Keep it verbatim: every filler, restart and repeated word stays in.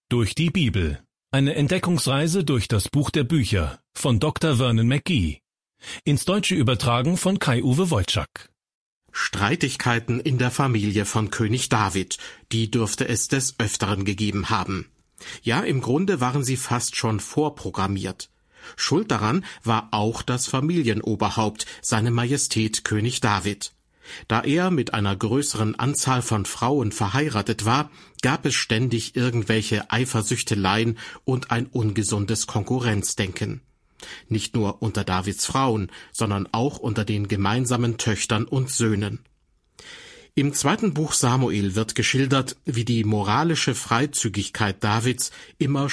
Durch die Bibel. Eine Entdeckungsreise durch das Buch der Bücher von Doktor Vernon McGee. Ins Deutsche übertragen von Kai-Uwe Wojczak. Streitigkeiten in der Familie von König David, die dürfte es des Öfteren gegeben haben. Ja, im Grunde waren sie fast schon vorprogrammiert. Schuld daran war auch das Familienoberhaupt, seine Majestät König David. Da er mit einer größeren Anzahl von Frauen verheiratet war, gab es ständig irgendwelche Eifersüchteleien und ein ungesundes Konkurrenzdenken. Nicht nur unter Davids Frauen, sondern auch unter den gemeinsamen Töchtern und Söhnen. Im zweiten Buch Samuel wird geschildert, wie die moralische Freizügigkeit Davids immer